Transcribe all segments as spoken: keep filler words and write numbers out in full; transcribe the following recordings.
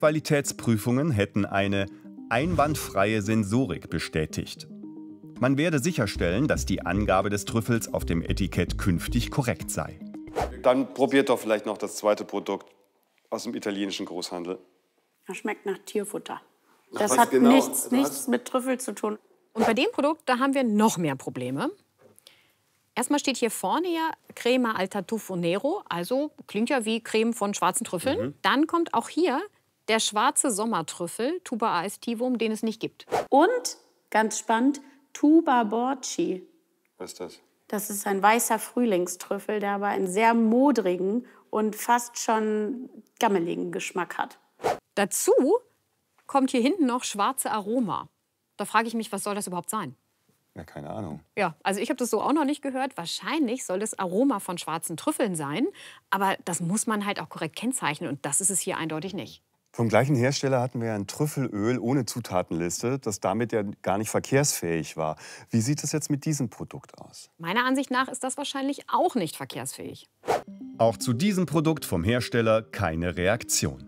Qualitätsprüfungen hätten eine einwandfreie Sensorik bestätigt. Man werde sicherstellen, dass die Angabe des Trüffels auf dem Etikett künftig korrekt sei. Dann probiert doch vielleicht noch das zweite Produkt aus dem italienischen Großhandel. Das schmeckt nach Tierfutter. Ach, Das was hat genau? nichts, Das- nichts mit Trüffel zu tun. Und bei dem Produkt, da haben wir noch mehr Probleme. Erstmal steht hier vorne ja Crema al Tartufo Nero, also klingt ja wie Creme von schwarzen Trüffeln. Mhm. Dann kommt auch hier der schwarze Sommertrüffel, Tuba aestivum, den es nicht gibt. Und, ganz spannend, Tuba Borci. Was ist das? Das ist ein weißer Frühlingstrüffel, der aber einen sehr modrigen und fast schon gammeligen Geschmack hat. Dazu kommt hier hinten noch schwarze Aroma. Da frage ich mich, was soll das überhaupt sein? Ja, keine Ahnung. Ja, also ich habe das so auch noch nicht gehört. Wahrscheinlich soll das Aroma von schwarzen Trüffeln sein. Aber das muss man halt auch korrekt kennzeichnen. Und das ist es hier eindeutig nicht. Vom gleichen Hersteller hatten wir ja ein Trüffelöl ohne Zutatenliste, das damit ja gar nicht verkehrsfähig war. Wie sieht es jetzt mit diesem Produkt aus? Meiner Ansicht nach ist das wahrscheinlich auch nicht verkehrsfähig. Auch zu diesem Produkt vom Hersteller keine Reaktion.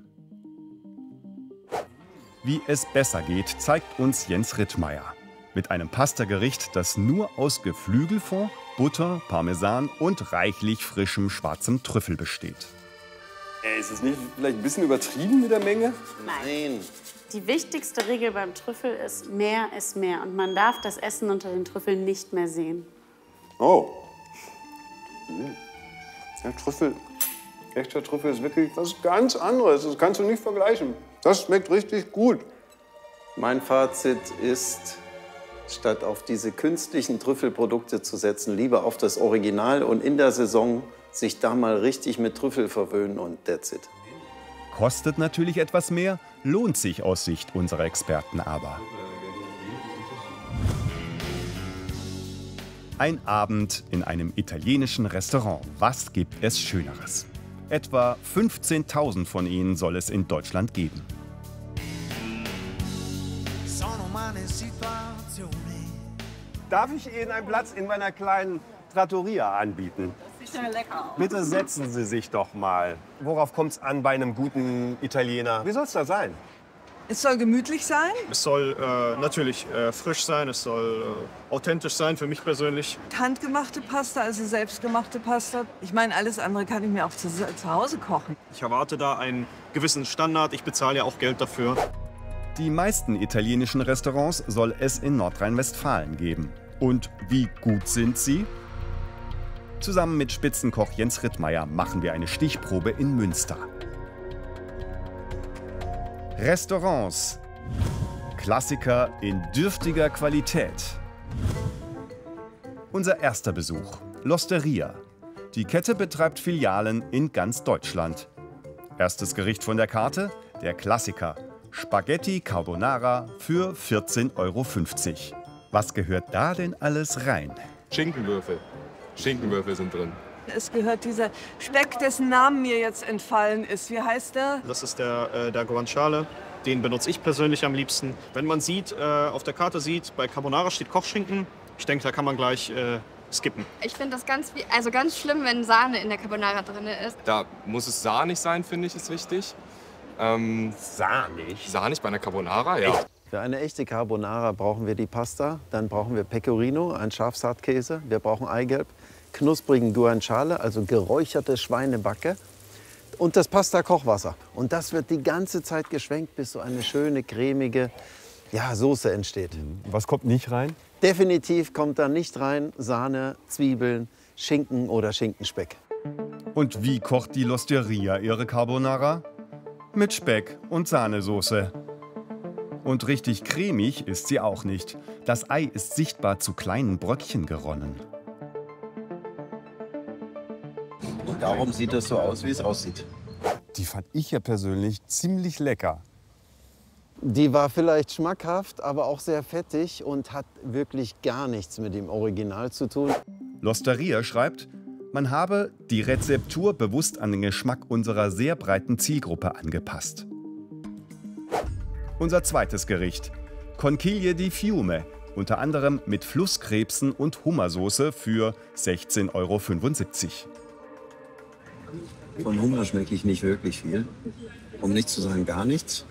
Wie es besser geht, zeigt uns Jens Rittmeier. Mit einem Pastagericht, das nur aus Geflügelfond, Butter, Parmesan und reichlich frischem schwarzem Trüffel besteht. Ey, ist es nicht vielleicht ein bisschen übertrieben mit der Menge? Nein. Die wichtigste Regel beim Trüffel ist, mehr ist mehr. Und man darf das Essen unter den Trüffeln nicht mehr sehen. Oh. Hm. Ja, Trüffel, echter Trüffel ist wirklich was ganz anderes. Das kannst du nicht vergleichen. Das schmeckt richtig gut. Mein Fazit ist, statt auf diese künstlichen Trüffelprodukte zu setzen, lieber auf das Original und in der Saison sich da mal richtig mit Trüffel verwöhnen und that's it. Kostet natürlich etwas mehr, lohnt sich aus Sicht unserer Experten aber. Ein Abend in einem italienischen Restaurant. Was gibt es Schöneres? Etwa fünfzehntausend von ihnen soll es in Deutschland geben. Darf ich Ihnen einen Platz in meiner kleinen Trattoria anbieten? Das sieht ja lecker aus. Bitte setzen Sie sich doch mal. Worauf kommt es an bei einem guten Italiener? Wie soll es da sein? Es soll gemütlich sein. Es soll äh, natürlich äh, frisch sein, es soll äh, authentisch sein für mich persönlich. Handgemachte Pasta, also selbstgemachte Pasta. Ich meine, alles andere kann ich mir auch zu, zu Hause kochen. Ich erwarte da einen gewissen Standard, ich bezahle ja auch Geld dafür. Die meisten italienischen Restaurants soll es in Nordrhein-Westfalen geben. Und wie gut sind sie? Zusammen mit Spitzenkoch Jens Rittmeier machen wir eine Stichprobe in Münster. Restaurants. Klassiker in dürftiger Qualität. Unser erster Besuch. L'Osteria. Die Kette betreibt Filialen in ganz Deutschland. Erstes Gericht von der Karte, der Klassiker. Spaghetti Carbonara für vierzehn Euro fünfzig. Was gehört da denn alles rein? Schinkenwürfel. Schinkenwürfel sind drin. Es gehört dieser Speck, dessen Namen mir jetzt entfallen ist. Wie heißt der? Das ist der, äh, der Guanciale. Den benutze ich persönlich am liebsten. Wenn man sieht, äh, auf der Karte sieht, bei Carbonara steht Kochschinken. Ich denke, da kann man gleich äh, skippen. Ich finde das ganz, also ganz schlimm, wenn Sahne in der Carbonara drin ist. Da muss es sahnig sein, finde ich, ist wichtig. Ähm, sahnig? Sahnig bei einer Carbonara, ja. Für eine echte Carbonara brauchen wir die Pasta, dann brauchen wir Pecorino, einen Schafsartkäse, wir brauchen Eigelb, knusprigen Guanciale, also geräucherte Schweinebacke und das Pasta-Kochwasser. Und das wird die ganze Zeit geschwenkt, bis so eine schöne, cremige ja, Soße entsteht. Was kommt nicht rein? Definitiv kommt da nicht rein Sahne, Zwiebeln, Schinken oder Schinkenspeck. Und wie kocht die L'Osteria ihre Carbonara? Mit Speck und Sahnesoße. Und richtig cremig ist sie auch nicht. Das Ei ist sichtbar zu kleinen Bröckchen geronnen. Und darum sieht es so aus, wie es aussieht. Die fand ich ja persönlich ziemlich lecker. Die war vielleicht schmackhaft, aber auch sehr fettig und hat wirklich gar nichts mit dem Original zu tun. L'Osteria schreibt, man habe die Rezeptur bewusst an den Geschmack unserer sehr breiten Zielgruppe angepasst. Unser zweites Gericht, Conchiglie di Fiume, unter anderem mit Flusskrebsen und Hummersoße für sechzehn Euro fünfundsiebzig. Von Hummer schmecke ich nicht wirklich viel, um nicht zu sagen gar nichts.